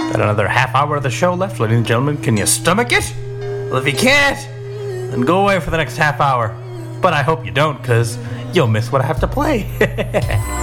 Got another half hour of the show left, ladies and gentlemen. Can you stomach it? Well, if you can't, then go away for the next half hour. But I hope you don't, because you'll miss what I have to play.